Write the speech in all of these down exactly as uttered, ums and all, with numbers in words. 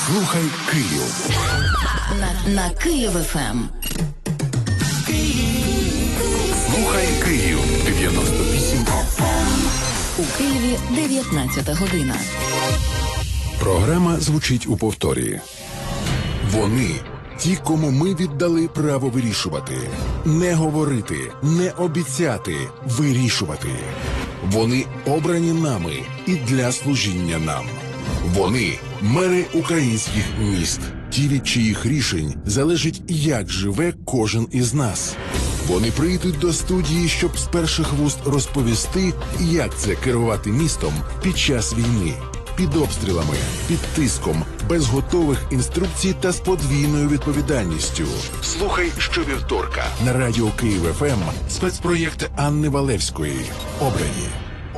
Слухай Київ. На, на Київ еф ем. Слухай Київ. дев'яносто вісім еф ем. У Києві дев'ятнадцята година. Програма звучить у повторі. Вони – ті, кому ми віддали право вирішувати. Не говорити, не обіцяти, вирішувати. Вони обрані нами і для служіння нам. Вони – мери українських міст. Ті, від чиїх рішень залежить, як живе кожен із нас. Вони прийдуть до студії, щоб з перших вуст розповісти, як це керувати містом під час війни. Під обстрілами, під тиском, без готових інструкцій та з подвійною відповідальністю. Слухай щовівторка на радіо Київ еф ем спецпроєкт Анни Валевської «Обрані».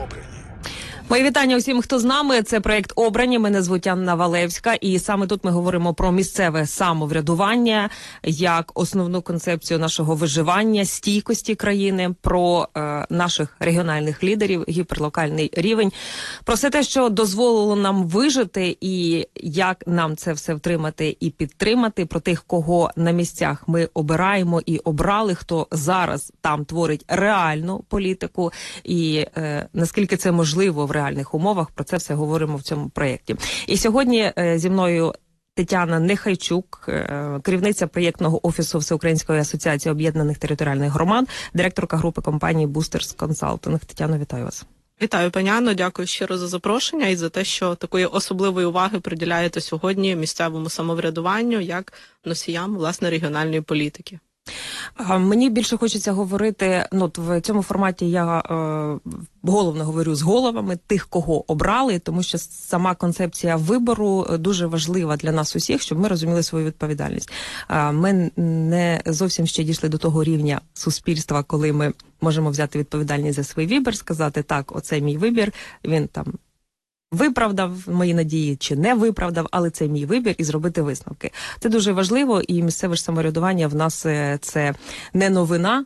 Мої вітання усім, хто з нами. Це проєкт «Обрані». Мене звуть Анна Валевська. І саме тут ми говоримо про місцеве самоврядування, як основну концепцію нашого виживання, стійкості країни, про е, наших регіональних лідерів, гіперлокальний рівень, про все те, що дозволило нам вижити і як нам це все втримати і підтримати, про тих, кого на місцях ми обираємо і обрали, хто зараз там творить реальну політику і е, наскільки це можливо в реальних умовах, про це все говоримо в цьому проєкті. І сьогодні е, зі мною Тетяна Нехайчук, е, керівниця проєктного офісу Всеукраїнської асоціації об'єднаних територіальних громад, директорка групи компанії Boosters Consulting. Тетяно, вітаю вас. Вітаю, пані Анно, дякую щиро за запрошення і за те, що такої особливої уваги приділяєте сьогодні місцевому самоврядуванню як носіям, власне, регіональної політики. Мені більше хочеться говорити, ну, в цьому форматі я е, головно говорю з головами тих, кого обрали, тому що сама концепція вибору дуже важлива для нас усіх, щоб ми розуміли свою відповідальність. Е, ми не зовсім ще дійшли до того рівня суспільства, коли ми можемо взяти відповідальність за свій вибір, сказати, так, оце мій вибір, він там виправдав мої надії чи не виправдав, але це мій вибір, і зробити висновки. Це дуже важливо, і місцеве ж самоврядування в нас це не новина,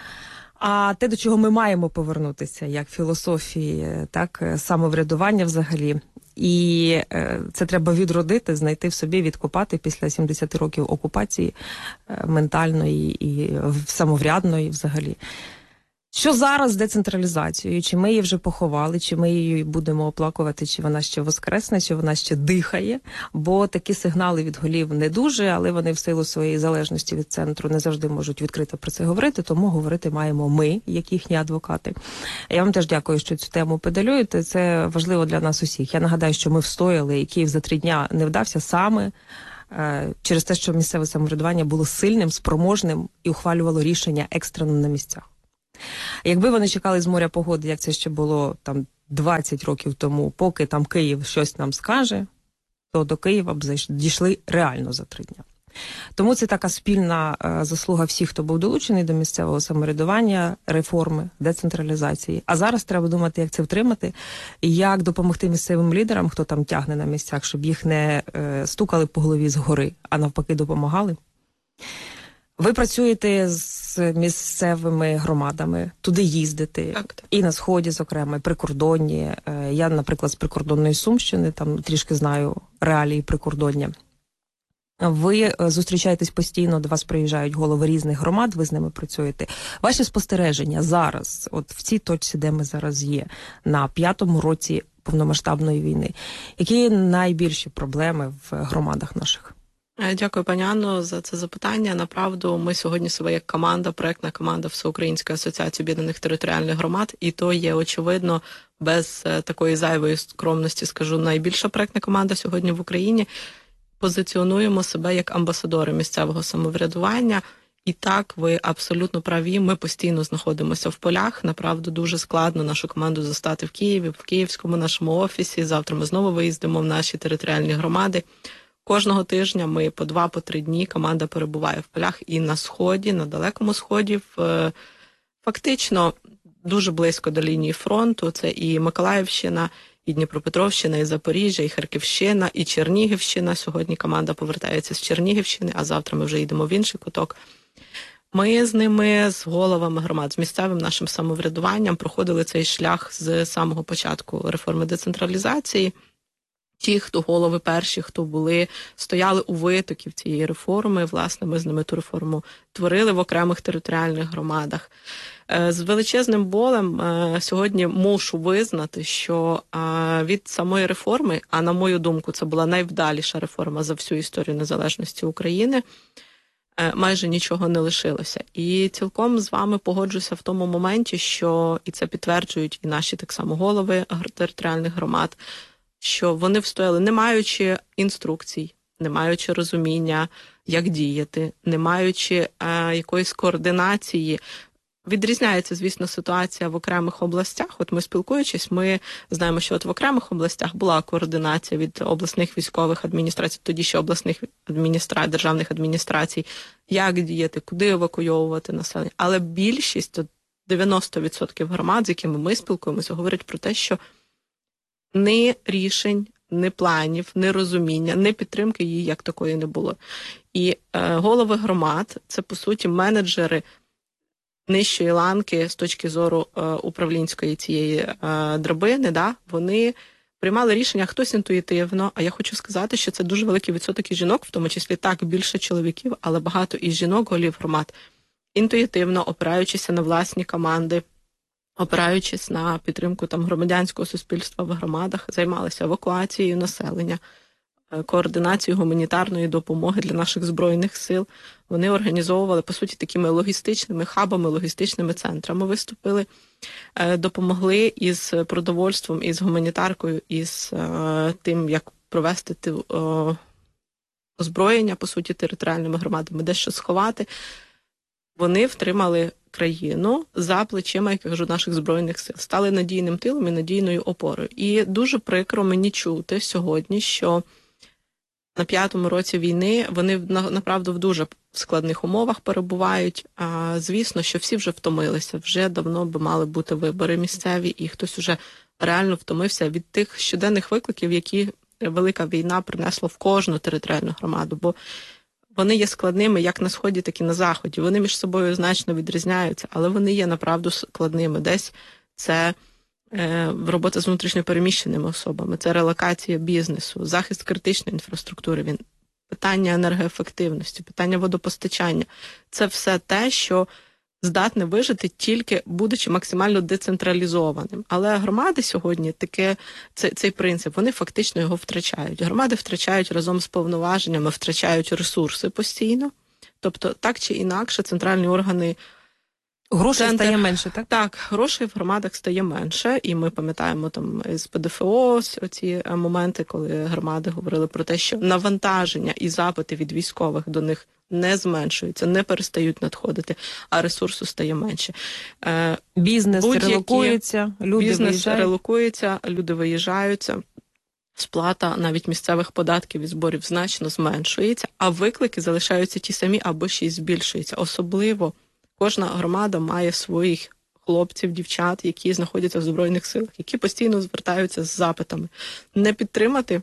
а те, до чого ми маємо повернутися, як філософії, так, самоврядування взагалі. І це треба відродити, знайти в собі, відкопати після сімдесят років окупації ментальної і самоврядної взагалі. Що зараз з децентралізацією? Чи ми її вже поховали, чи ми її будемо оплакувати, чи вона ще воскресне, чи вона ще дихає? Бо такі сигнали від голів не дуже, але вони в силу своєї залежності від центру не завжди можуть відкрито про це говорити, тому говорити маємо ми, як їхні адвокати. Я вам теж дякую, що цю тему педалюєте, це важливо для нас усіх. Я нагадаю, що ми встояли, і Київ за три дня не вдався саме через те, що місцеве самоврядування було сильним, спроможним і ухвалювало рішення екстрено на місцях. Якби вони чекали з моря погоди, як це ще було там двадцять років тому, поки там Київ щось нам скаже, то до Києва б дійшли реально за три дня. Тому це така спільна е, заслуга всіх, хто був долучений до місцевого самоврядування, реформи, децентралізації. А зараз треба думати, як це втримати, і як допомогти місцевим лідерам, хто там тягне на місцях, щоб їх не е, стукали по голові згори, а навпаки допомагали. Ви працюєте з місцевими громадами, туди їздите, так, так. І на Сході, зокрема, і прикордонні. Я, наприклад, з прикордонної Сумщини, там трішки знаю реалії прикордоння. Ви зустрічаєтесь постійно, до вас приїжджають голови різних громад, ви з ними працюєте. Ваші спостереження зараз, от в цій точці, де ми зараз є, на п'ятому році повномасштабної війни, які найбільші проблеми в громадах наших? Дякую, пані Анно, за це запитання. Направду, ми сьогодні себе як команда, проектна команда Всеукраїнської асоціації об'єднаних територіальних громад, і то є, очевидно, без такої зайвої скромності, скажу, найбільша проектна команда сьогодні в Україні. Позиціонуємо себе як амбасадори місцевого самоврядування. І так, ви абсолютно праві, ми постійно знаходимося в полях. Направду, дуже складно нашу команду застати в Києві, в київському нашому офісі. Завтра ми знову виїздимо в наші територіальні громади. Кожного тижня ми по два, по три дні команда перебуває в полях і на Сході, на Далекому Сході, в, фактично дуже близько до лінії фронту. Це і Миколаївщина, і Дніпропетровщина, і Запоріжжя, і Харківщина, і Чернігівщина. Сьогодні команда повертається з Чернігівщини, а завтра ми вже йдемо в інший куток. Ми з ними, з головами громад, з місцевим нашим самоврядуванням проходили цей шлях з самого початку реформи децентралізації. ті, хто голови перші, хто були, стояли у витоків цієї реформи, власне, ми з ними ту реформу творили в окремих територіальних громадах. З величезним болем сьогодні мушу визнати, що від самої реформи, а на мою думку, це була найвдаліша реформа за всю історію незалежності України, майже нічого не лишилося. І цілком з вами погоджуся в тому моменті, що, і це підтверджують і наші так само голови територіальних громад, що вони встояли, не маючи інструкцій, не маючи розуміння, як діяти, не маючи е, якоїсь координації. Відрізняється, звісно, ситуація в окремих областях. От ми спілкуючись, ми знаємо, що от в окремих областях була координація від обласних військових адміністрацій, тоді ще обласних адміністра... державних адміністрацій, як діяти, куди евакуйовувати населення. Але більшість, дев'яносто відсотків громад, з якими ми спілкуємося, говорять про те, що ні рішень, ні планів, ні розуміння, ні підтримки її як такої не було. І е, голови громад – це, по суті, менеджери нижчої ланки з точки зору е, управлінської цієї е, драбини, да, вони приймали рішення, хтось інтуїтивно, а я хочу сказати, що це дуже великий відсоток і жінок, в тому числі так, більше чоловіків, але багато і жінок, голів громад, інтуїтивно, опираючися на власні команди, опираючись на підтримку там громадянського суспільства в громадах, займалися евакуацією населення, координацією гуманітарної допомоги для наших Збройних сил. Вони організовували, по суті, такими логістичними хабами, логістичними центрами виступили, допомогли із продовольством, із гуманітаркою, із тим, як провести озброєння, по суті, територіальними громадами, дещо сховати. Вони втримали країну за плечима, як я кажу, наших Збройних сил, стали надійним тилом і надійною опорою. І дуже прикро мені чути сьогодні, що на п'ятому році війни вони, направду, в дуже складних умовах перебувають. А, звісно, що всі вже втомилися, вже давно би мали бути вибори місцеві, і хтось уже реально втомився від тих щоденних викликів, які велика війна принесла в кожну територіальну громаду, бо вони є складними як на Сході, так і на Заході. Вони між собою значно відрізняються, але вони є направду складними. Десь це е, робота з внутрішньопереміщеними особами, це релокація бізнесу, захист критичної інфраструктури, він, питання енергоефективності, питання водопостачання. Це все те, що здатне вижити тільки будучи максимально децентралізованим. Але громади сьогодні таке, цей, цей принцип, вони фактично його втрачають. Громади втрачають разом з повноваженнями, втрачають ресурси постійно. Тобто, так чи інакше, центральні органи... Грошей Центр... стає менше, так? Так, грошей в громадах стає менше, і ми пам'ятаємо там з ПДФО оці моменти, коли громади говорили про те, що навантаження і запити від військових до них не зменшуються, не перестають надходити, а ресурсу стає менше. Бізнес релокується, люди бізнес виїжджають. релокується, люди виїжджаються. Сплата навіть місцевих податків і зборів значно зменшується, а виклики залишаються ті самі або ще й збільшуються. Особливо кожна громада має своїх хлопців, дівчат, які знаходяться в Збройних силах, які постійно звертаються з запитами. Не підтримати,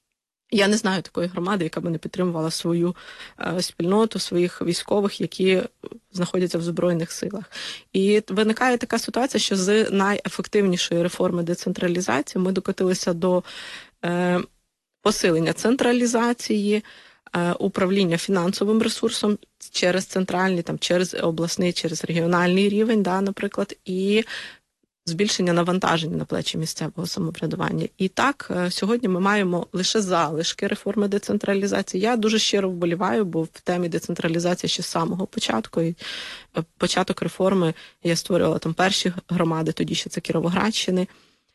я не знаю такої громади, яка би не підтримувала свою е, спільноту, своїх військових, які знаходяться в Збройних силах. І виникає така ситуація, що з найефективнішої реформи децентралізації ми докотилися до е, посилення централізації, управління фінансовим ресурсом через центральний, там, через обласний, через регіональний рівень, да, наприклад, і збільшення навантаження на плечі місцевого самоврядування. І так, сьогодні ми маємо лише залишки реформи децентралізації. Я дуже щиро вболіваю, бо в темі децентралізації ще з самого початку. І початок реформи я створювала там перші громади, тоді ще це Кіровоградщини.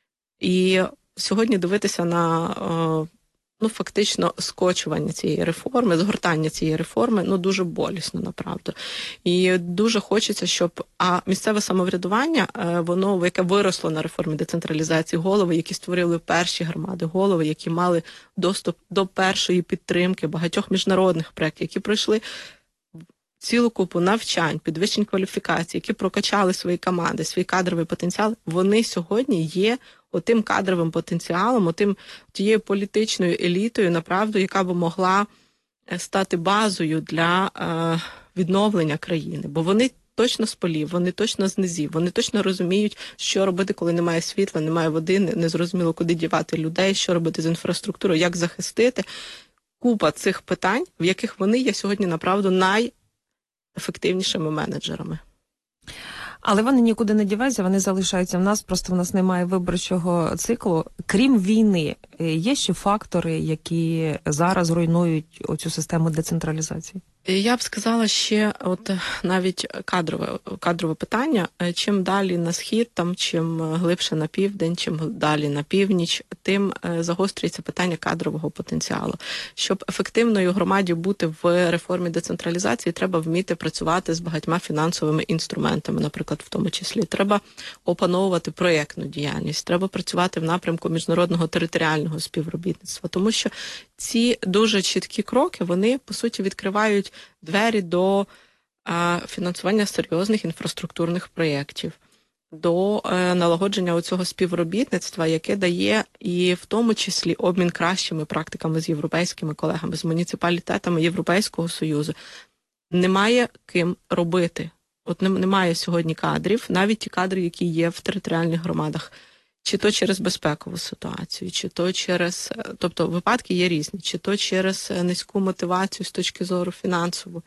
І сьогодні дивитися на ну, фактично, скочування цієї реформи, згортання цієї реформи, ну, дуже болісно, направду. І дуже хочеться, щоб, а місцеве самоврядування, воно, яке виросло на реформі децентралізації, голови, які створили перші громади, голови, які мали доступ до першої підтримки багатьох міжнародних проєктів, які пройшли цілу купу навчань, підвищень кваліфікацій, які прокачали свої команди, свій кадровий потенціал, вони сьогодні є отим кадровим потенціалом, отим, тією політичною елітою, направду, яка б могла стати базою для е, відновлення країни. Бо вони точно з полів, вони точно з низів, вони точно розуміють, що робити, коли немає світла, немає води, не зрозуміло, куди дівати людей, що робити з інфраструктурою, як захистити. Купа цих питань, в яких вони є сьогодні, направду, найефективнішими менеджерами. Але вони нікуди не діваються, вони залишаються в нас, просто в нас немає виборчого циклу. Крім війни, є ще фактори, які зараз руйнують оцю систему децентралізації? Я б сказала ще, от навіть кадрове, кадрове питання, чим далі на схід, там, чим глибше на південь, чим далі на північ, тим загострюється питання кадрового потенціалу. Щоб ефективною громаді бути в реформі децентралізації, треба вміти працювати з багатьма фінансовими інструментами, наприклад, в тому числі. Треба опановувати проєктну діяльність, треба працювати в напрямку міжнародного територіального співробітництва, тому що ці дуже чіткі кроки, вони, по суті, відкривають двері до а, фінансування серйозних інфраструктурних проєктів, до а, налагодження оцього співробітництва, яке дає і в тому числі обмін кращими практиками з європейськими колегами, з муніципалітетами Європейського Союзу. Немає ким робити. От немає сьогодні кадрів, навіть ті кадри, які є в територіальних громадах. Чи то через безпекову ситуацію, чи то через, тобто випадки є різні, чи то через низьку мотивацію з точки зору фінансову,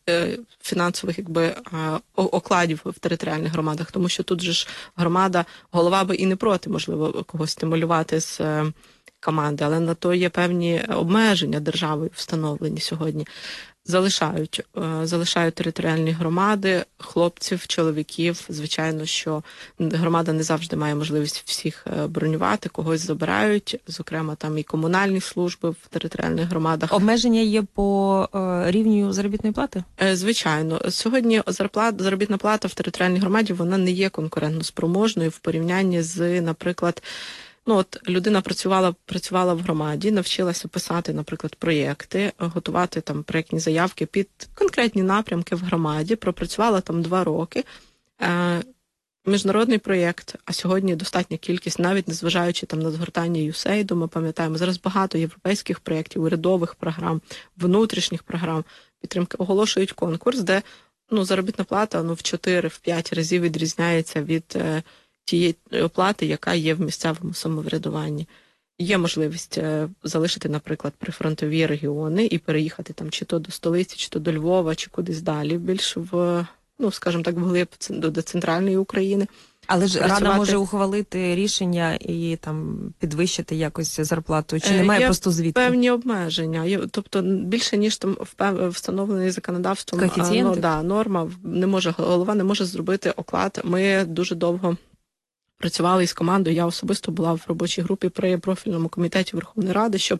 фінансових якби окладів в територіальних громадах, тому що тут же ж громада, голова би і не проти, можливо, когось стимулювати з команди, але на то є певні обмеження державою встановлені сьогодні. Залишають, залишають територіальні громади, хлопців, чоловіків. Звичайно, що громада не завжди має можливість всіх бронювати, когось забирають, зокрема там і комунальні служби в територіальних громадах. Обмеження є по рівню заробітної плати? Звичайно. Сьогодні зарплат, заробітна плата в територіальній громаді, вона не є конкурентно спроможною в порівнянні з, наприклад, Ну, от людина працювала, працювала в громаді, навчилася писати, наприклад, проєкти, готувати там проєктні заявки під конкретні напрямки в громаді, пропрацювала там два роки. Е, міжнародний проєкт, а сьогодні достатня кількість, навіть незважаючи там на згортання ю ес ей ай ді, ми пам'ятаємо, зараз багато європейських проєктів, урядових програм, внутрішніх програм підтримки оголошують конкурс, де ну, заробітна плата ну, в чотири-п'ять разів відрізняється від е, тієї оплати, яка є в місцевому самоврядуванні. Є можливість залишити, наприклад, прифронтові регіони і переїхати там чи то до столиці, чи то до Львова, чи кудись далі, більш в, ну, скажімо так, вглиб до центральної України. Але ж Працювати... Рада може ухвалити рішення і там підвищити якось зарплату, чи немає є просто звідки? Певні обмеження. Є, тобто більше, ніж там встановлений законодавством коефіцієнти? Ну, да, норма, не може, голова не може зробити оклад. Ми дуже довго працювали із командою, я особисто була в робочій групі при профільному комітеті Верховної Ради, щоб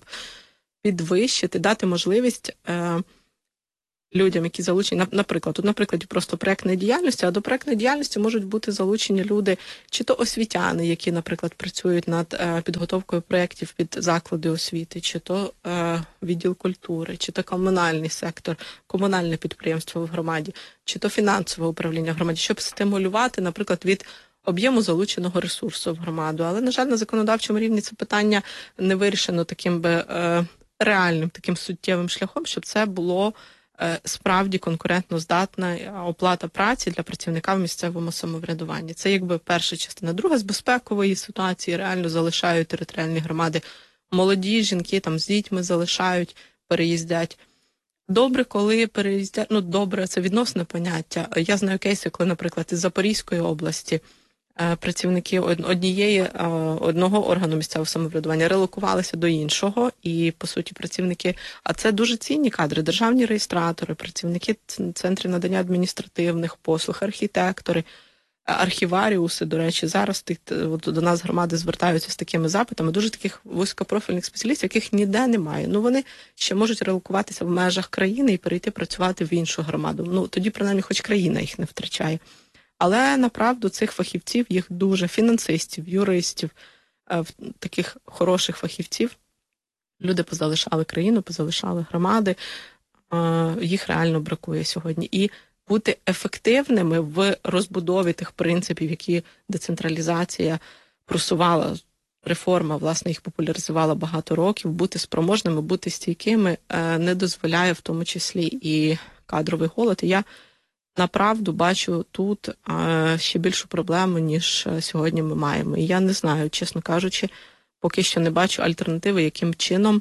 підвищити, дати можливість е, людям, які залучені, наприклад, тут, наприклад, просто проєктної діяльності, а до проєктної діяльності можуть бути залучені люди, чи то освітяни, які, наприклад, працюють над е, підготовкою проєктів під заклади освіти, чи то е, відділ культури, чи то комунальний сектор, комунальне підприємство в громаді, чи то фінансове управління в громаді, щоб стимулювати, наприклад, від об'єму залученого ресурсу в громаду. Але, на жаль, на законодавчому рівні це питання не вирішено таким би е, реальним, таким суттєвим шляхом, щоб це було е, справді конкурентно здатна оплата праці для працівника в місцевому самоврядуванні. Це якби перша частина. Друга, з безпекової ситуації реально залишають територіальні громади. Молоді жінки там з дітьми залишають, переїздять. Добре, коли переїздять, ну добре, це відносне поняття. Я знаю кейси, коли, наприклад, із Запорізької області працівники однієї, одного органу місцевого самоврядування релокувалися до іншого, і, по суті, працівники, а це дуже цінні кадри, державні реєстратори, працівники центрів надання адміністративних послуг, архітектори, архіваріуси, до речі, зараз от, до нас громади звертаються з такими запитами, дуже таких вузькопрофільних спеціалістів, яких ніде немає. Ну, вони ще можуть релокуватися в межах країни і перейти працювати в іншу громаду. Ну, тоді, принаймні, хоч країна їх не втрачає. Але, направду, цих фахівців, їх дуже, фінансистів, юристів, таких хороших фахівців, люди позалишали країну, позалишали громади, їх реально бракує сьогодні. І бути ефективними в розбудові тих принципів, які децентралізація просувала, реформа, власне, їх популяризувала багато років, бути спроможними, бути стійкими не дозволяє в тому числі і кадровий голод. І я направду бачу тут е, ще більшу проблему, ніж сьогодні ми маємо. І я не знаю, чесно кажучи, поки що не бачу альтернативи, яким чином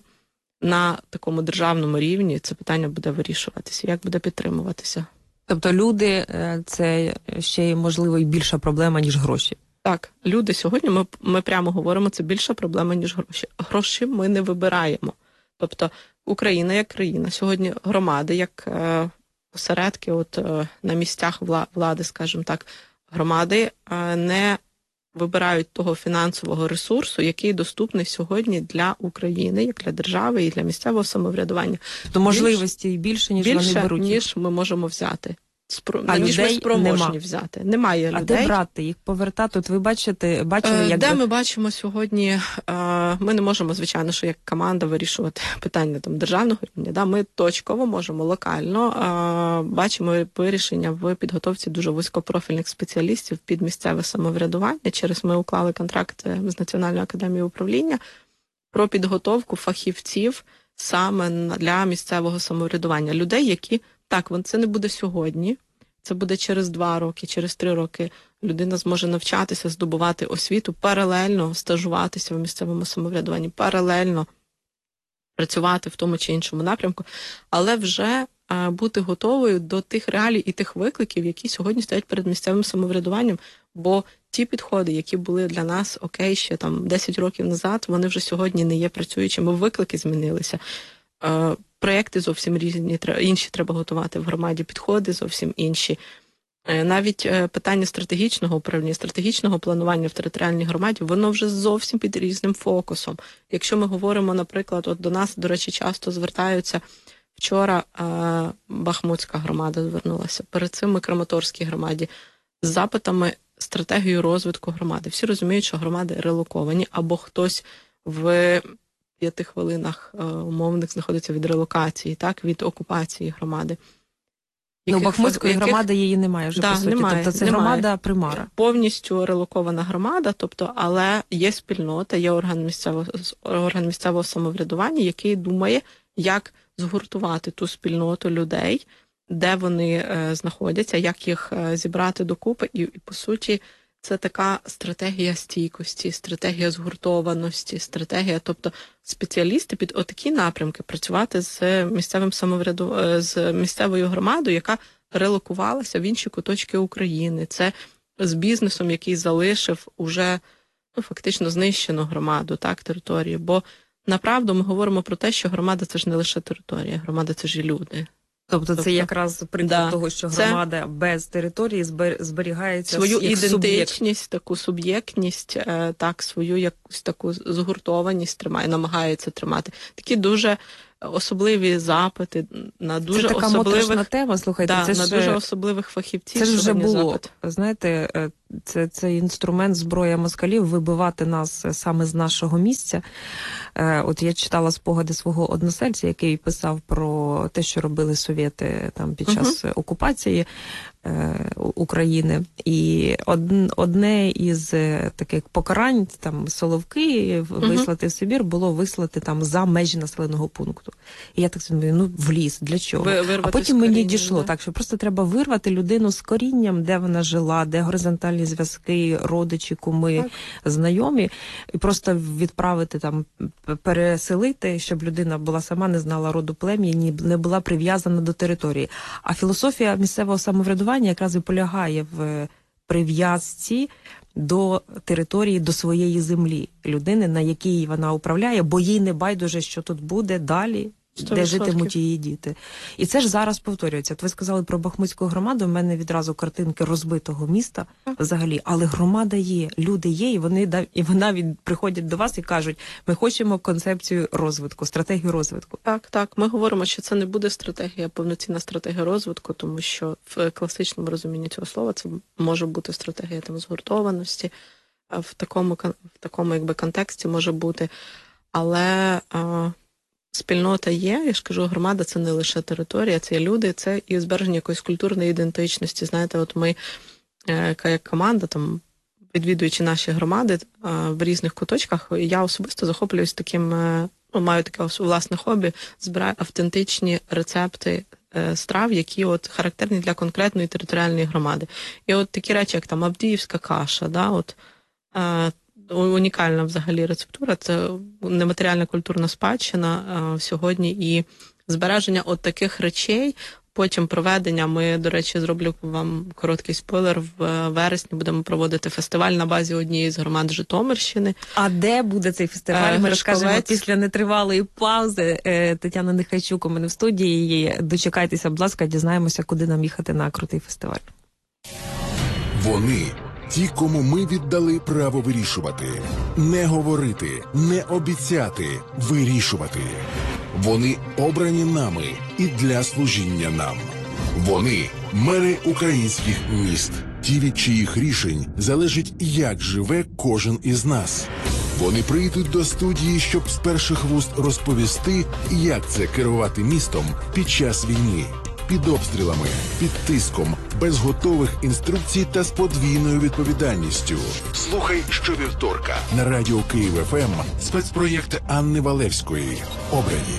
на такому державному рівні це питання буде вирішуватися, як буде підтримуватися. Тобто люди – це ще й, можливо, і більша проблема, ніж гроші. Так, люди сьогодні, ми, ми прямо говоримо, це більша проблема, ніж гроші. Гроші ми не вибираємо. Тобто Україна як країна, сьогодні громади, як е, осередки от, е, на місцях вла, влади, скажімо так, громади е, не вибирають того фінансового ресурсу, який доступний сьогодні для України, як для держави і для місцевого самоврядування. То можливості більш, більше, ніж більше, вони беруть. ніж ми можемо взяти. Спро... А ніж ми людей спроможні нема. взяти. Немає а людей. де брати їх, повертати? От ви бачите, бачили, як... Де би... ми бачимо сьогодні, ми не можемо, звичайно, що як команда вирішувати питання там державного рівня. Да? Ми точково можемо, локально бачимо вирішення в підготовці дуже вузькопрофільних спеціалістів під місцеве самоврядування. Через ми уклали контракт з Національною академією управління про підготовку фахівців саме для місцевого самоврядування. Людей, які, так, це не буде сьогодні, це буде через два роки, через три роки. Людина зможе навчатися, здобувати освіту, паралельно стажуватися в місцевому самоврядуванні, паралельно працювати в тому чи іншому напрямку, але вже а, бути готовою до тих реалій і тих викликів, які сьогодні стоять перед місцевим самоврядуванням, бо ті підходи, які були для нас, окей, ще там десять років назад, вони вже сьогодні не є працюючими, виклики змінилися. А, проєкти зовсім різні, інші треба готувати в громаді, підходи зовсім інші. Навіть питання стратегічного управління, стратегічного планування в територіальній громаді, воно вже зовсім під різним фокусом. Якщо ми говоримо, наприклад, от до нас, до речі, часто звертаються, вчора Бахмутська громада звернулася, перед цим ми Краматорській громаді, з запитами стратегію розвитку громади. Всі розуміють, що громади релоковані, або хтось в п'яти хвилинах умовних знаходиться від релокації, так, від окупації громади. Ну, Яких, Бахмутської яких... громади її немає вже, да, по суті. Немає, тобто це немає. громада примара. Повністю релокована громада, тобто, але є спільнота, є орган місцевого, орган місцевого самоврядування, який думає, як згуртувати ту спільноту людей, де вони е, знаходяться, як їх е, зібрати докупи. І, і, по суті, це така стратегія стійкості, стратегія згуртованості, стратегія, тобто спеціалісти під отакі напрямки працювати з місцевим самовряду... з місцевою громадою, яка релокувалася в інші куточки України. Це з бізнесом, який залишив уже ну, фактично знищену громаду, так, територію. Бо направду ми говоримо про те, що громада – це ж не лише територія, громада – це ж і люди. Тобто, тобто це якраз приклад да, того, що громада без території зберігається свою як ідентичність, суб'єкт. таку суб'єктність, так, свою якусь таку згуртованість тримає, намагається тримати. Такі дуже особливі запити на дуже це така особливих моторошна тема, слухайте, да, це на ж, дуже особливих фахівців. Це ж вже було. Запит. Знаєте, це, це інструмент, зброя москалів вибивати нас саме з нашого місця. От я читала спогади свого односельця, який писав про те, що робили совєти там під час угу. окупації е, України. І од, одне із таких покарань, там Соловки, вислати угу. в Сибір, було вислати там за межі населеного пункту. І я так думаю, ну в ліс, для чого? Ви, а потім мені дійшло, да? так, що просто треба вирвати людину з корінням, де вона жила, де горизонтальні зв'язки, родичі, куми, так. знайомі, і просто відправити там, переселити, щоб людина була сама, не знала роду плем'я, не була прив'язана до території. А філософія місцевого самоврядування якраз і полягає в прив'язці до території, до своєї землі людини, на якій вона управляє, бо їй не байдуже, що тут буде далі, сто відсотків. Де житимуть її діти. І це ж зараз повторюється. От ви сказали про Бахмутську громаду, в мене відразу картинки розбитого міста взагалі, але громада є, люди є, і вони і вона від, приходять до вас і кажуть, ми хочемо концепцію розвитку, стратегію розвитку. Так, так, ми говоримо, що це не буде стратегія, повноцінна стратегія розвитку, тому що в класичному розумінні цього слова це може бути стратегія там згуртованості, в такому, в такому якби контексті може бути, але а, спільнота є, я ж кажу, громада – це не лише територія, це є люди, це і збереження якоїсь культурної ідентичності. Знаєте, от ми, як команда, там, відвідуючи наші громади в різних куточках, я особисто захоплююсь таким, ну, маю таке власне хобі, збираю автентичні рецепти е, страв, які от характерні для конкретної територіальної громади. І от такі речі, як там Авдіївська каша, да, от, е, унікальна взагалі рецептура, це нематеріальна культурна спадщина е, сьогодні, і збереження от таких речей, потім проведення, ми, до речі, зроблю вам короткий спойлер, в вересні будемо проводити фестиваль на базі однієї з громад Житомирщини. А де буде цей фестиваль? Е, Ми Гришковець. розкажемо після нетривалої паузи. Е, Тетяна Нехайчук у мене в студії. Дочекайтеся, будь ласка, дізнаємося, куди нам їхати на крутий фестиваль. Вони ті, кому ми віддали право вирішувати. Не говорити, не обіцяти, вирішувати. Вони обрані нами і для служіння нам. Вони – мери українських міст. Ті, від чиїх рішень залежить, як живе кожен із нас. Вони прийдуть до студії, щоб з перших вуст розповісти, як це керувати містом під час війни. Під обстрілами, під тиском, без готових інструкцій та з подвійною відповідальністю. Слухай щовівторка на радіо Київ еф ем спецпроєкт Анни Валевської «Обрані».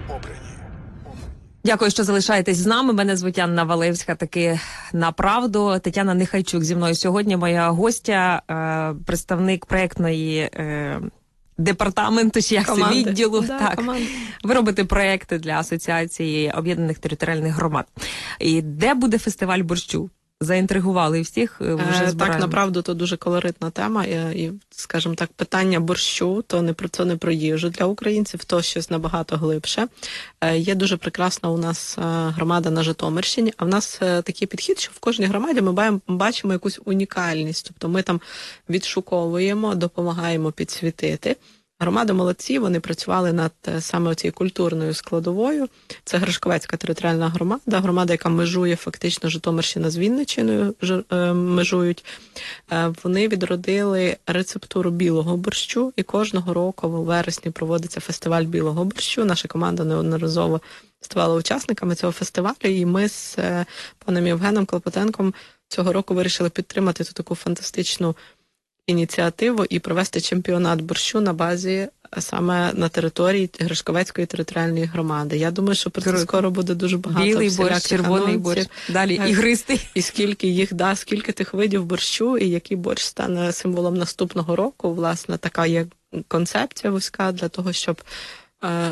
Дякую, що залишаєтесь з нами. Мене звуть Анна Валевська, таки на правду. Тетяна Нехайчук зі мною сьогодні, моя гостя, е, представник проєктної е, департаменту, чи як це, відділу. Да, так. Ви робите проєкти для Асоціації об'єднаних територіальних громад. І де буде фестиваль борщу? Заінтригували всіх, вже е, збираємо. Так, направду, то дуже колоритна тема. І, і, скажімо так, питання борщу, то не про, то не про їжу для українців, то щось набагато глибше. Е, є дуже прекрасна у нас громада на Житомирщині, а в нас е, такий підхід, що в кожній громаді ми бачимо якусь унікальність. Тобто ми там відшуковуємо, допомагаємо підсвітити. Громади молодці, вони працювали над саме цією культурною складовою. Це Гришковецька територіальна громада, громада, яка межує фактично Житомирщина з Вінниччиною, межують. Вони відродили рецептуру білого борщу, і кожного року у вересні проводиться фестиваль білого борщу. Наша команда неодноразово ставала учасниками цього фестивалю, і ми з паном Євгеном Клопотенком цього року вирішили підтримати ту таку фантастичну ініціативу і провести чемпіонат борщу на базі саме на території Гришковецької територіальної громади. Я думаю, що про це скоро буде дуже багато. Білий борщ, червоний анонсів. борщ, далі ігристий. І скільки їх, да, скільки тих видів борщу, і який борщ стане символом наступного року. Власне, така є концепція вузька для того, щоб е,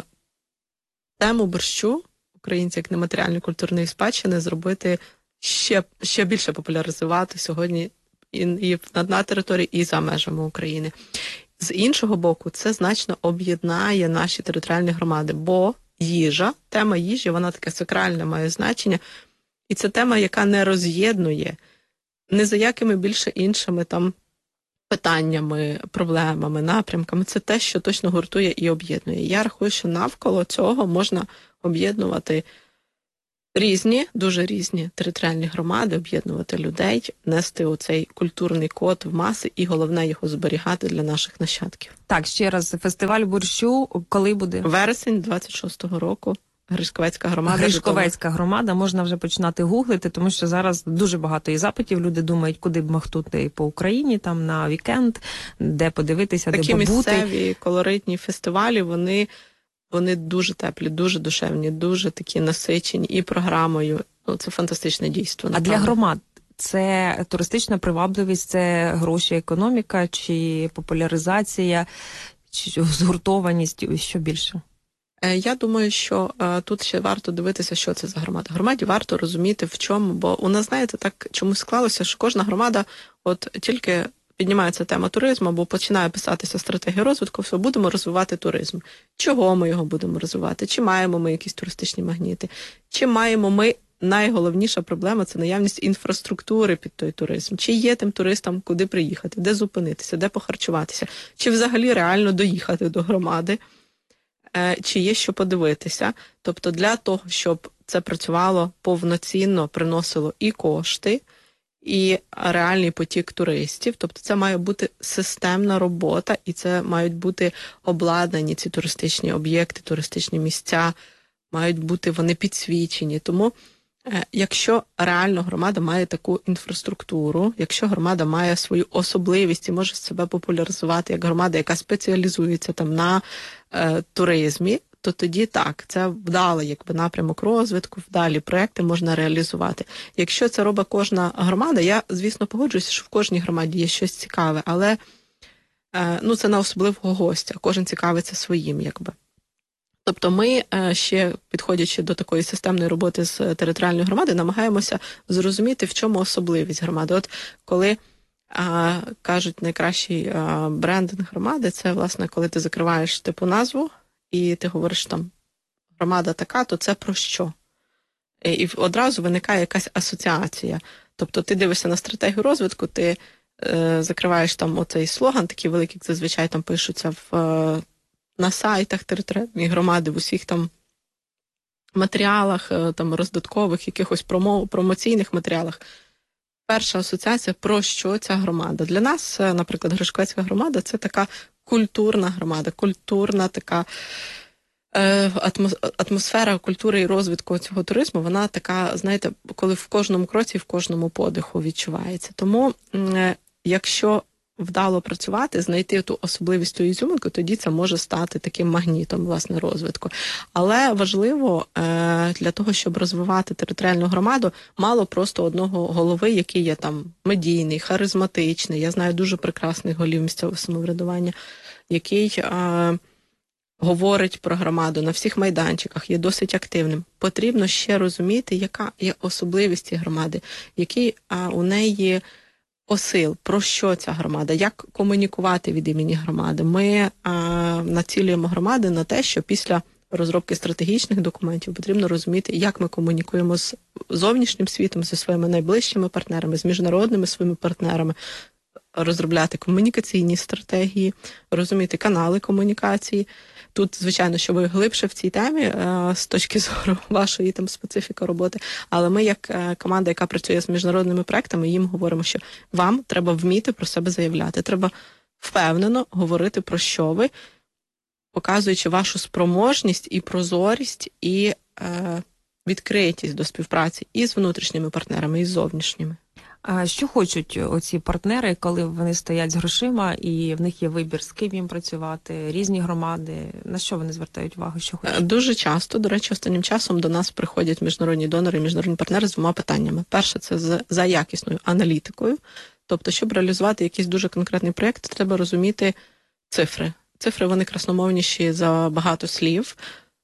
тему борщу, українці як нематеріальної культурної спадщини, зробити ще, ще більше популяризувати сьогодні і, і на, на території, і за межами України. З іншого боку, це значно об'єднає наші територіальні громади, бо їжа, тема їжі, вона таке сакральне має значення, і це тема, яка не роз'єднує ні за якими більше іншими там питаннями, проблемами, напрямками. Це те, що точно гуртує і об'єднує. Я рахую, що навколо цього можна об'єднувати різні, дуже різні територіальні громади, об'єднувати людей, нести оцей культурний код в маси і, головне, його зберігати для наших нащадків. Так, ще раз, фестиваль борщу, коли буде? Вересень двадцять шостого року. Гришковецька громада. Гришковецька громада, можна вже починати гуглити, тому що зараз дуже багато і запитів, люди думають, куди б махнути по Україні, там на вікенд, де подивитися, Такі де побути. Такі місцеві, колоритні фестивалі, вони, вони дуже теплі, дуже душевні, дуже такі насичені і програмою. Ну, це фантастичне дійство. А для громад це туристична привабливість, це гроші, економіка, чи популяризація, чи згуртованість, що більше? Я думаю, що а, тут ще варто дивитися, що це за громада. Громаді варто розуміти, в чому, бо у нас, знаєте, так чомусь склалося, що кожна громада от тільки піднімається тема туризму, або починає писатися стратегія розвитку, все, будемо розвивати туризм. Чого ми його будемо розвивати? Чи маємо ми якісь туристичні магніти? Чи маємо ми, найголовніша проблема – це наявність інфраструктури під той туризм. Чи є тим туристам куди приїхати, де зупинитися, де похарчуватися? Чи взагалі реально доїхати до громади? Чи є що подивитися. Тобто для того, щоб це працювало повноцінно, приносило і кошти, і реальний потік туристів. Тобто це має бути системна робота, і це мають бути обладнані ці туристичні об'єкти, туристичні місця, мають бути вони підсвічені. Тому якщо реально громада має таку інфраструктуру, якщо громада має свою особливість і може себе популяризувати як громада, яка спеціалізується там на е, туризмі, то тоді так, це вдалий якби напрямок розвитку, вдалі проекти можна реалізувати. Якщо це робить кожна громада, я, звісно, погоджуюся, що в кожній громаді є щось цікаве, але ну, це на особливого гостя, кожен цікавиться своїм, якби. Тобто ми ще, підходячи до такої системної роботи з територіальною громадою, намагаємося зрозуміти, в чому особливість громади. От коли а, кажуть, найкращий а, брендинг громади, це, власне, коли ти закриваєш типу назву, і ти говориш там, громада така, то це про що? І, і одразу виникає якась асоціація. Тобто ти дивишся на стратегію розвитку, ти е, закриваєш там оцей слоган, такий великий, як зазвичай там пишуться в, е, на сайтах територіальної громади, в усіх там матеріалах, е, там роздаткових, якихось промо, промоційних матеріалах. Перша асоціація, про що ця громада. Для нас, наприклад, Гришковецька громада, це така культурна громада, культурна така е, атмосфера культури і розвитку цього туризму, вона така, знаєте, коли в кожному кроці і в кожному подиху відчувається. Тому, е, якщо вдало працювати, знайти ту особливість, ту ізюминку, тоді це може стати таким магнітом, власне, розвитку. Але важливо е, для того, щоб розвивати територіальну громаду, мало просто одного голови, який є там медійний, харизматичний. Я знаю дуже прекрасних голів місцевого самоврядування, який е, говорить про громаду на всіх майданчиках, є досить активним. Потрібно ще розуміти, яка є особливість цієї громади, який е, у неї посил, про що ця громада, як комунікувати від імені громади. Ми а, націлюємо громади на те, що після розробки стратегічних документів потрібно розуміти, як ми комунікуємо з зовнішнім світом, зі своїми найближчими партнерами, з міжнародними своїми партнерами, розробляти комунікаційні стратегії, розуміти канали комунікації. Тут, звичайно, що ви глибше в цій темі з точки зору вашої там специфіки роботи, але ми, як команда, яка працює з міжнародними проектами, їм говоримо, що вам треба вміти про себе заявляти, треба впевнено говорити про що ви, показуючи вашу спроможність і прозорість, і е, відкритість до співпраці і з внутрішніми партнерами, і з зовнішніми. А що хочуть оці партнери, коли вони стоять з грошима і в них є вибір, з ким їм працювати, різні громади? На що вони звертають увагу? Що хочуть? Дуже часто, до речі, останнім часом до нас приходять міжнародні донори і міжнародні партнери з двома питаннями. Перше, це за, за якісною аналітикою. Тобто, щоб реалізувати якийсь дуже конкретний проєкт, треба розуміти цифри. Цифри, вони красномовніші за багато слів.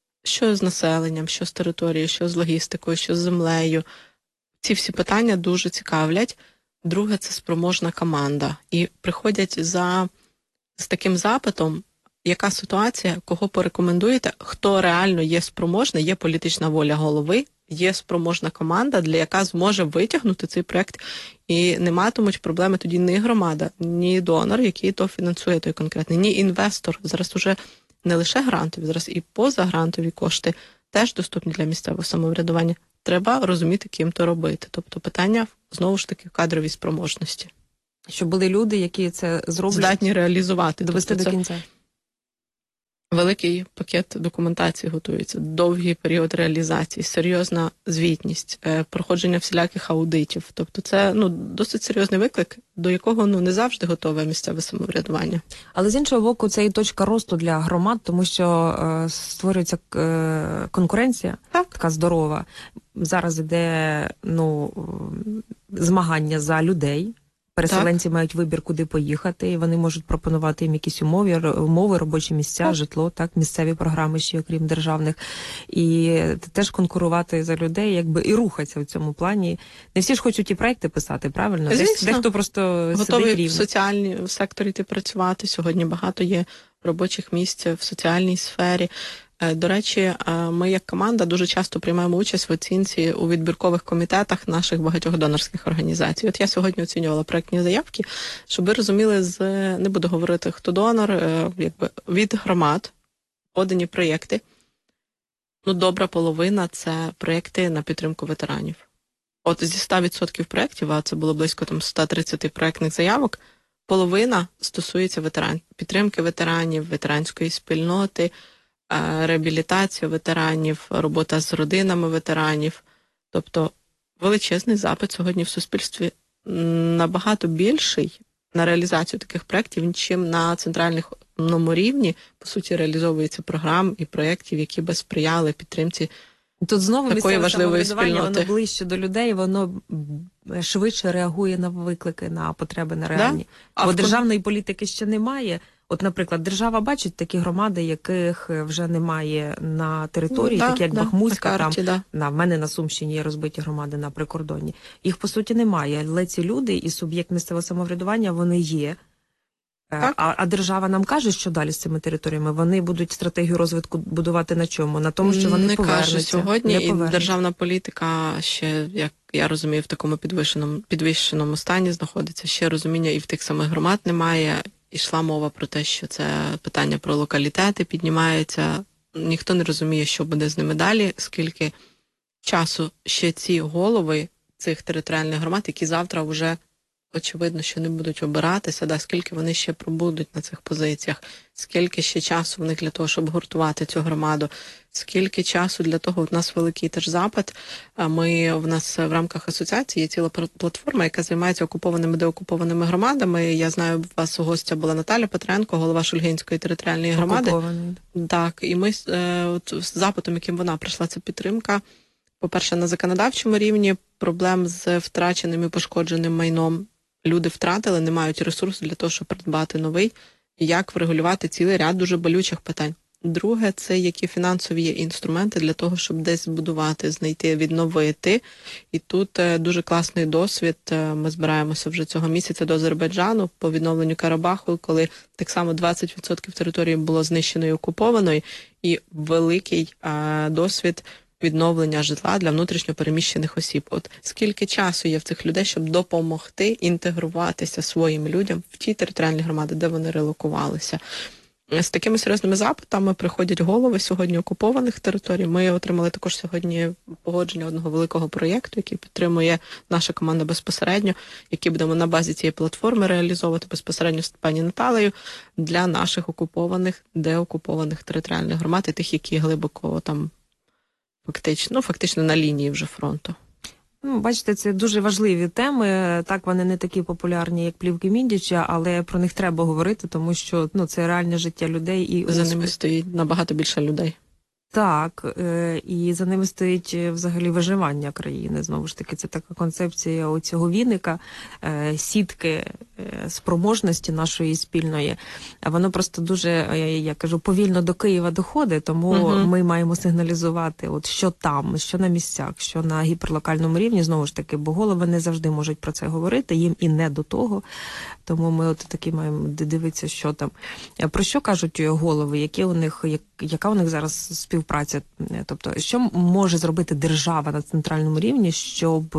Що з населенням, що з територією, що з логістикою, що з землею. Ці всі питання дуже цікавлять. Друге, це спроможна команда. І приходять за, з таким запитом, яка ситуація, кого порекомендуєте, хто реально є спроможний, є політична воля голови, є спроможна команда, для яка зможе витягнути цей проєкт. І не матимуть проблеми тоді ні громада, ні донор, який то фінансує той конкретний, ні інвестор. Зараз уже не лише грантові, зараз і позагрантові кошти теж доступні для місцевого самоврядування. Треба розуміти, ким то робити. Тобто питання, знову ж таки, в кадровій спроможності. Щоб були люди, які це зроблять. Здатні реалізувати. Довести тобто до кінця. Великий пакет документації готується, довгий період реалізації, серйозна звітність, проходження всіляких аудитів. Тобто це ну, досить серйозний виклик, до якого ну, не завжди готове місцеве самоврядування. Але з іншого боку, це і точка росту для громад, тому що е, створюється е, конкуренція, так. така здорова. Зараз іде ну, змагання за людей. Переселенці так. мають вибір, куди поїхати, і вони можуть пропонувати їм якісь умови, умови, робочі місця, так. житло, так, місцеві програми ще, окрім державних. І теж конкурувати за людей, якби і рухатися в цьому плані. Не всі ж хочуть і проекти писати, правильно? Звісно. Дехто просто готовий в соціальній в секторі йти працювати. Сьогодні багато є робочих місць в соціальній сфері. До речі, ми як команда дуже часто приймаємо участь в оцінці у відбіркових комітетах наших багатьох донорських організацій. От я сьогодні оцінювала проектні заявки, щоб ви розуміли, з не буду говорити, хто донор, якби від громад подані проєкти. Ну, добра половина – це проєкти на підтримку ветеранів. От зі ста відсотків проєктів, а це було близько там сто тридцять проєктних заявок, половина стосується ветеран, підтримки ветеранів, ветеранської спільноти, реабілітацію ветеранів, робота з родинами ветеранів. Тобто величезний запит сьогодні в суспільстві набагато більший на реалізацію таких проєктів, ніж на центральних обласному рівні, по суті, реалізовується програм і проєктів, які би сприяли підтримці. Тут знову Такої місцеве важливої самоврядування, спільноти. воно ближче до людей, воно швидше реагує на виклики, на потреби, на реальні. А Бо в- державної політики ще немає. От, наприклад, держава бачить такі громади, яких вже немає на території, Ну, да, такі як да, Бахмутська, на там, карті, да. на в мене на Сумщині є розбиті громади на прикордонні. Їх, по суті, немає. Але ці люди і суб'єкт місцевого самоврядування, вони є. Так. А, а держава нам каже, що далі з цими територіями? Вони будуть стратегію розвитку будувати на чому? На тому, що вони не повернуться. каже сьогодні, не і повернуться. державна політика ще, як я розумію, в такому підвищеному, підвищеному стані знаходиться. Ще розуміння і в тих самих громад немає. Ішла мова про те, що це питання про локалітети піднімається. Ніхто не розуміє, що буде з ними далі, скільки часу ще ці голови цих територіальних громад, які завтра вже очевидно, що не будуть обиратися, да, скільки вони ще пробудуть на цих позиціях, скільки ще часу в них для того, щоб гуртувати цю громаду, скільки часу для того, у нас великий теж запит, ми, в нас в рамках асоціації є ціла платформа, яка займається окупованими, деокупованими громадами. Я знаю, у вас гостя була Наталя Петренко, голова Шульгинської територіальної громади. Окупований. Так, і ми е, от, з запитом, яким вона прийшла, це підтримка, по-перше, на законодавчому рівні, проблем з втраченим і пошкодженим майном. Люди втратили, не мають ресурсу для того, щоб придбати новий, і як врегулювати цілий ряд дуже болючих питань. Друге, це які фінансові є інструменти для того, щоб десь збудувати, знайти, відновити. І тут е, дуже класний досвід. Е, ми збираємося вже цього місяця до Азербайджану по відновленню Карабаху, коли так само двадцять відсотків території було знищено і окуповано, і великий е, досвід відновлення житла для внутрішньо переміщених осіб. От скільки часу є в цих людей, щоб допомогти інтегруватися своїм людям в ті територіальні громади, де вони релокувалися. З такими серйозними запитами приходять голови сьогодні окупованих територій. Ми отримали також сьогодні погодження одного великого проєкту, який підтримує наша команда безпосередньо, який будемо на базі цієї платформи реалізовувати безпосередньо з пані Наталею для наших окупованих, деокупованих територіальних громад і тих, які глибоко там фактично, ну, фактично на лінії вже фронту. Ну, бачите, це дуже важливі теми. Так, вони не такі популярні, як плівки Міндіча, але про них треба говорити, тому що ну, це реальне життя людей. І за ними стоїть набагато більше людей. Так, і за ними стоїть взагалі виживання країни. Знову ж таки, це така концепція оцього віника, сітки спроможності нашої спільної. Воно просто дуже, я кажу, повільно до Києва доходить, тому угу. ми маємо сигналізувати, от що там, що на місцях, що на гіперлокальному рівні, знову ж таки, бо голови не завжди можуть про це говорити, їм і не до того. Тому ми от таки маємо дивитися, що там. Про що кажуть голови, які у них, яка у них зараз співпраця? Тобто, що може зробити держава на центральному рівні, щоб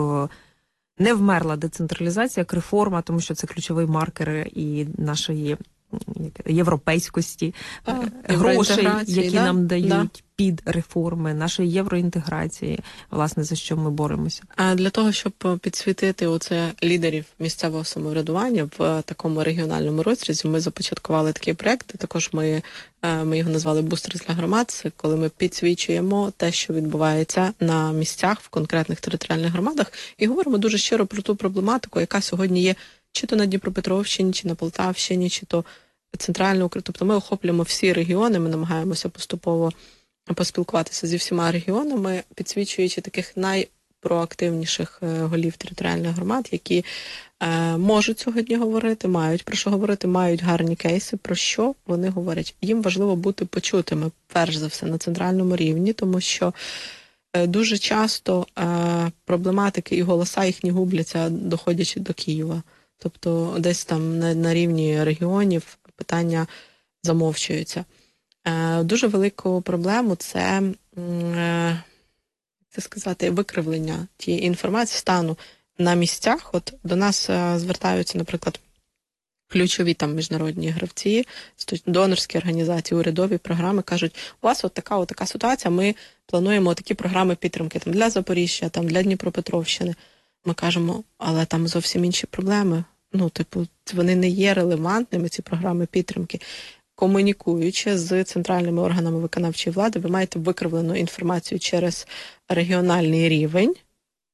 не вмерла децентралізація, як реформа, тому що це ключовий маркер і нашої європейськості, а, грошей, які да? нам дають да. під реформи, нашої євроінтеграції, власне, за що ми боремося. А для того, щоб підсвітити оце лідерів місцевого самоврядування в такому регіональному розрізі, ми започаткували такий проект, також ми, ми його назвали «Бустер для громад», це коли ми підсвічуємо те, що відбувається на місцях в конкретних територіальних громадах, і говоримо дуже щиро про ту проблематику, яка сьогодні є чи то на Дніпропетровщині, чи на Полтавщині, чи то центральна Україна. Тобто ми охоплюємо всі регіони, ми намагаємося поступово поспілкуватися зі всіма регіонами, підсвічуючи таких найпроактивніших голів територіальних громад, які е, можуть сьогодні говорити, мають про що говорити, мають гарні кейси, про що вони говорять. Їм важливо бути почутими, перш за все, на центральному рівні, тому що е, дуже часто е, проблематики і голоса їхні губляться, доходячи до Києва. Тобто десь там на, на рівні регіонів питання замовчуються. Е, дуже велику проблему це, е, це сказати, викривлення тієї інформації, стану на місцях. От до нас е, звертаються, наприклад, ключові там міжнародні гравці, донорські організації, урядові програми, кажуть, у вас от така, от така ситуація, ми плануємо такі програми підтримки там, для Запоріжжя, там, для Дніпропетровщини. Ми кажемо, але там зовсім інші проблеми. Ну, типу, вони не є релевантними, ці програми підтримки. Комунікуючи з центральними органами виконавчої влади, ви маєте викривлену інформацію через регіональний рівень,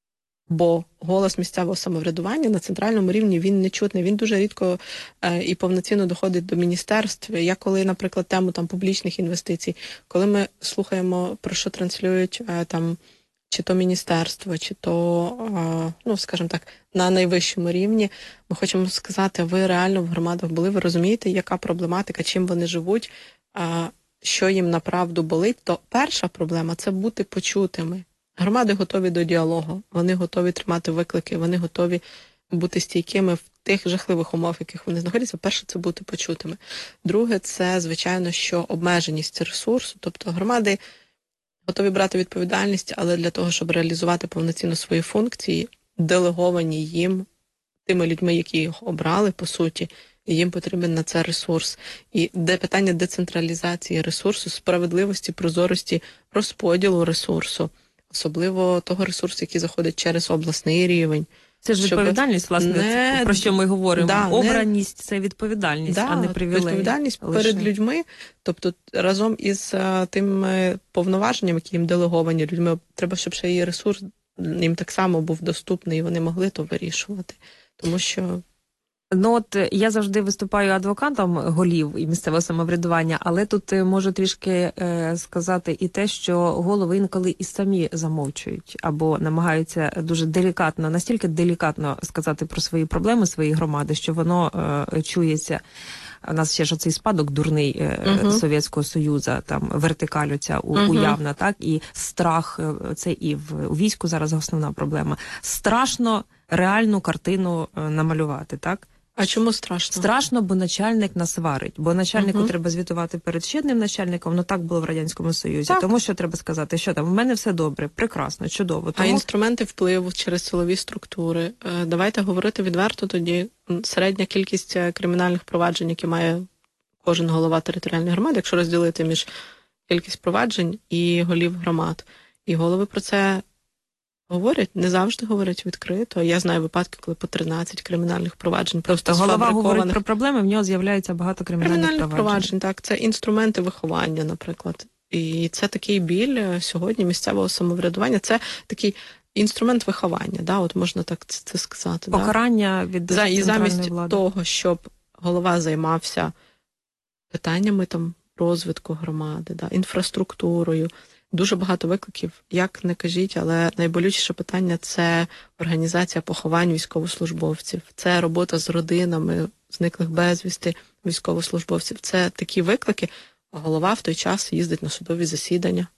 Бо голос місцевого самоврядування на центральному рівні, він не чутний, він дуже рідко е, і повноцінно доходить до міністерств. Я коли, наприклад, тему там публічних інвестицій, коли ми слухаємо, про що транслюють е, там чи то міністерство, чи то, е, ну, скажімо так, на найвищому рівні, ми хочемо сказати, ви реально в громадах були, ви розумієте, яка проблематика, чим вони живуть, е, що їм направду болить, то перша проблема – це бути почутими. Громади готові до діалогу, вони готові тримати виклики, вони готові бути стійкими в тих жахливих умовах, в яких вони знаходяться. Перше, це бути почутими. Друге, це, звичайно, що обмеженість ресурсу, тобто громади готові брати відповідальність, але для того, щоб реалізувати повноцінно свої функції, делеговані їм тими людьми, які їх обрали, по суті, їм потрібен на це ресурс. І де питання децентралізації ресурсу, справедливості, прозорості, розподілу ресурсу, особливо того ресурсу, який заходить через обласний рівень. Це ж відповідальність, власне, не... про що ми говоримо. Да, Обраність – це відповідальність, да, а не привілей. Відповідальність лише. перед людьми, тобто разом із а, тими повноваженнями, які їм делеговані людьми, треба, щоб ще і ресурс їм так само був доступний, і вони могли то вирішувати. Тому що... Ну от я завжди виступаю адвокатом голів і місцевого самоврядування, але тут можу трішки е, сказати і те, що голови інколи і самі замовчують або намагаються дуже делікатно, настільки делікатно сказати про свої проблеми своєї громади, що воно е, чується. У нас ще ж оцей спадок дурний е, uh-huh. Совєтського Союзу, там вертикаль ця у, uh-huh. уявна, так, і страх, це і в у війську зараз основна проблема. Страшно реальну картину е, намалювати, так? А чому страшно? Страшно, бо начальник нас варить. Бо начальнику угу. треба звітувати перед ще одним начальником, ну так було в Радянському Союзі. Так. Тому що треба сказати, що там, в мене все добре, прекрасно, чудово. Тому... А інструменти впливу через силові структури. Давайте говорити відверто тоді. Середня кількість кримінальних проваджень, які має кожен голова територіальної громади, якщо розділити між кількість проваджень і голів громад. І голови про це говорять, не завжди говорять відкрито. Я знаю випадки, коли по тринадцять кримінальних проваджень просто голова говорить про проблеми, в нього з'являється багато кримінальних, кримінальних проваджень. проваджень. Так, це інструменти виховання, наприклад. І це такий біль сьогодні місцевого самоврядування. Це такий інструмент виховання, да, от можна так це, це сказати. Покарання да? від За, і замість влади. того, щоб голова займався питаннями там розвитку громади, да, інфраструктурою. Дуже багато викликів, як не кажіть, але найболючіше питання – це організація поховань військовослужбовців, це робота з родинами зниклих безвісти військовослужбовців. Це такі виклики. Голова в той час їздить на судові засідання,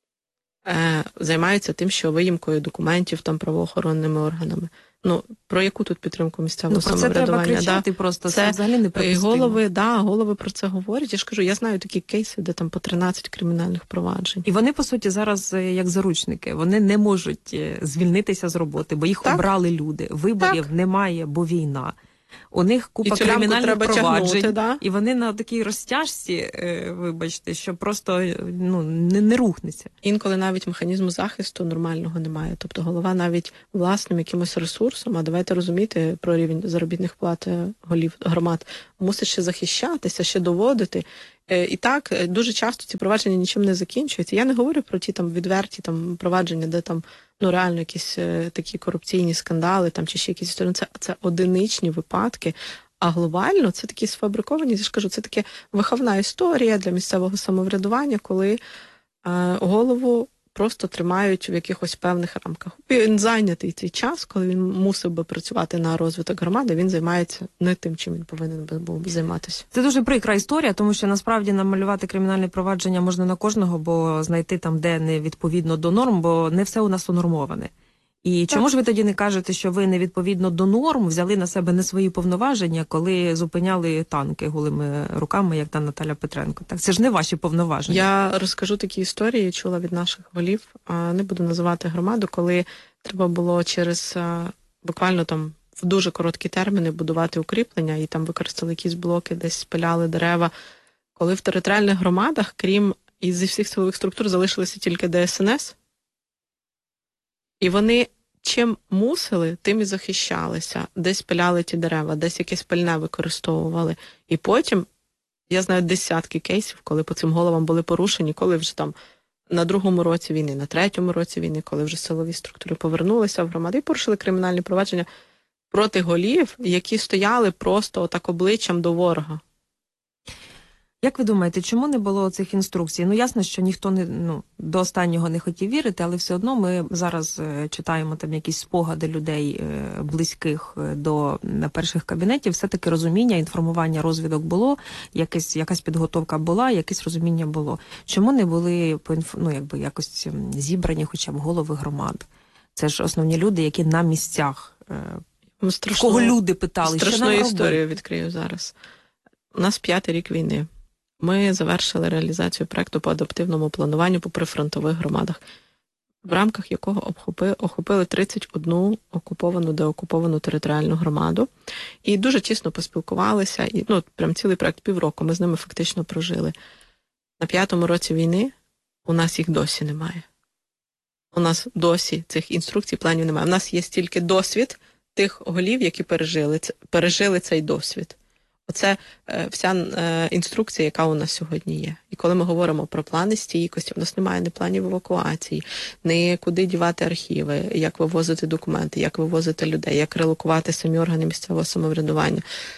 е, займається тим, що виїмкою документів там правоохоронними органами. Ну, про яку тут підтримку місцевого ну, про самоврядування? Це треба кричати, да? просто це, це взагалі не припустимо. Голови, да, голови про це говорять. Я ж кажу, я знаю такі кейси, де там по тринадцять кримінальних проваджень. І вони, по суті, зараз як заручники. Вони не можуть звільнитися з роботи, бо їх так. обрали люди. Виборів так. немає, бо війна. У них купа кримінальних проваджень, тягнути, да? І вони на такій розтяжці, вибачте, що просто ну, не, не рухнеться. Інколи навіть механізму захисту нормального немає. Тобто голова навіть власним якимось ресурсом, а давайте розуміти про рівень заробітних плат голів громад, мусить ще захищатися, ще доводити. І так, дуже часто ці провадження нічим не закінчуються. Я не говорю про ті там відверті там провадження, де там ну реально якісь е, такі корупційні скандали там чи ще якісь історії. Це, це одиничні випадки, а глобально це такі сфабриковані, я ж кажу, це таке виховна історія для місцевого самоврядування, коли е, голову просто тримають в якихось певних рамках. Він зайнятий цей час, коли він мусив би працювати на розвиток громади, він займається не тим, чим він повинен був би займатися. Це дуже прикра історія, тому що насправді намалювати кримінальне провадження можна на кожного, бо знайти там, де не відповідно до норм, бо не все у нас унормоване. І чому так. ж ви тоді не кажете, що ви не відповідно до норм взяли на себе не свої повноваження, коли зупиняли танки голими руками, як та Наталя Петренко? Так це ж не ваші повноваження. Я розкажу такі історії, чула від наших голів, не буду називати громаду, коли треба було через буквально там в дуже короткі терміни будувати укріплення, і там використали якісь блоки, десь спиляли дерева. Коли в територіальних громадах, крім із всіх силових структур, залишилися тільки Де Ес Ен Ес, і вони чим мусили, тим і захищалися. Десь пиляли ті дерева, десь якесь пальне використовували. І потім, я знаю десятки кейсів, коли по цим головам були порушені, коли вже там на другому році війни, на третьому році війни, коли вже силові структури повернулися в громади і порушили кримінальні провадження проти голів, які стояли просто так обличчям до ворога. Як ви думаєте, чому не було цих інструкцій? Ну, ясно, що ніхто не, ну, до останнього не хотів вірити, але все одно ми зараз е, читаємо там якісь спогади людей е, близьких е, до на перших кабінетів. Все-таки розуміння, інформування, розвідок було, якась, якась підготовка була, якесь розуміння було. Чому не були ну, якби, якось зібрані хоча б голови громад? Це ж основні люди, які на місцях. Е, Страшну, кого люди питали, що нам страшну робити? історію відкрию зараз. У нас п'ятий рік війни. Ми завершили реалізацію проекту по адаптивному плануванню по прифронтових громадах, в рамках якого охопили, охопили тридцять одну окуповану, деокуповану територіальну громаду. І дуже тісно поспілкувалися. І, ну, прям цілий проект півроку ми з ними фактично прожили. На п'ятому році війни у нас їх досі немає. У нас досі цих інструкцій, планів немає. У нас є стільки досвід тих голів, які пережили, пережили цей досвід. Оце е, вся е, інструкція, яка у нас сьогодні є. І коли ми говоримо про плани стійкості, у нас немає ні планів евакуації, ні куди дівати архіви, як вивозити документи, як вивозити людей, як релокувати самі органи місцевого самоврядування.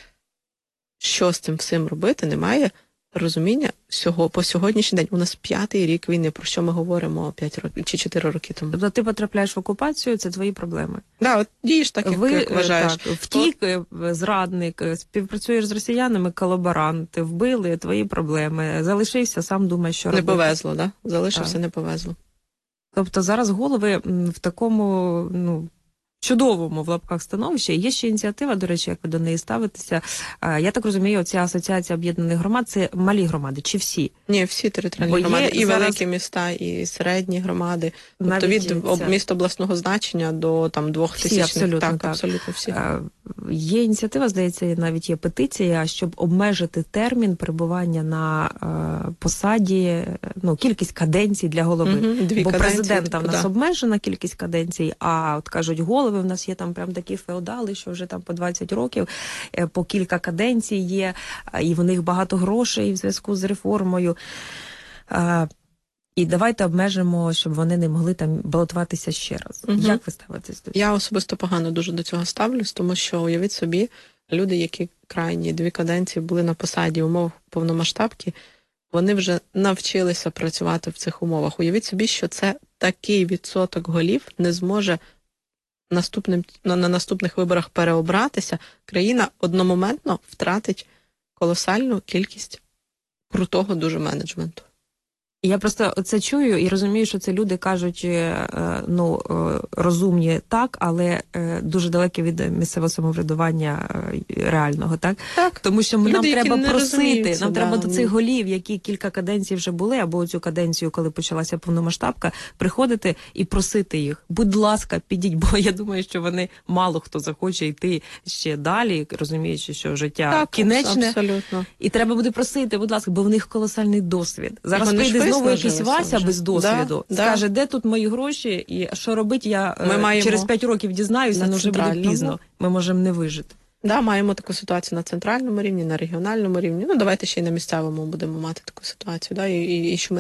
Що з цим всім робити, немає розуміння всього по сьогоднішній день. У нас п'ятий рік війни, про що ми говоримо п'ять років чи чотири роки тому. Тобто ти потрапляєш в окупацію, це твої проблеми. Да, от дієш так, як, Ви, як вважаєш. Так, втік, зрадник, співпрацюєш з росіянами, колаборанти, вбили, твої проблеми. Залишився, сам думаєш, що не робити. Не повезло, да? Залишився, так. Не повезло. Тобто зараз голови в такому, ну, чудовому в лапках становищі. Є ще ініціатива, до речі, як ви до неї ставитеся. Я так розумію, ця асоціація об'єднаних громад – це малі громади, чи всі? Ні, всі територіальні громади, і зараз... великі міста, і середні громади. Тобто від ця... міст обласного значення до там двох тисячних. Абсолютно, так, так, абсолютно всі. Є ініціатива, здається, навіть є петиція, щоб обмежити термін перебування на е, посаді, ну, кількість каденцій для голови. Угу, дві Бо каденції, президента в нас да. обмежена кількість каденцій, а от кажуть, голови в нас є там прям такі феодали, що вже там по двадцять років, е, по кілька каденцій є, і в них багато грошей в зв'язку з реформою. Е, І давайте обмежимо, щоб вони не могли там балотуватися ще раз. Угу. Як ви ставитесь до цього? Я особисто погано дуже до цього ставлюсь, тому що, уявіть собі, люди, які крайні дві каденції були на посаді умов повномасштабки, вони вже навчилися працювати в цих умовах. Уявіть собі, що це такий відсоток голів не зможе наступним, на, на наступних виборах переобратися. Країна одномоментно втратить колосальну кількість крутого дуже менеджменту. Я просто це чую і розумію, що це люди кажуть, ну, розумні так, але дуже далекі від місцевого самоврядування реального, так? Так. Тому що люди, нам треба просити, нам да. треба до цих голів, які кілька каденцій вже були, або цю каденцію, коли почалася повномасштабка, приходити і просити їх. Будь ласка, підіть, бо я думаю, що вони мало хто захоче йти ще далі, розуміючи, що життя так, кінечне. Абсолютно. І треба буде просити, будь ласка, бо в них колосальний досвід. Зараз прийде знову якийсь Вася вже без досвіду, да, скаже, да. де тут мої гроші, і що робити, я Ми е, маємо через п'ять років дізнаюся, але вже буде пізно. Ми можемо не вижити. Да, маємо таку ситуацію на центральному рівні, на регіональному рівні. Ну, давайте ще й на місцевому будемо мати таку ситуацію. Да, і, і, і що ми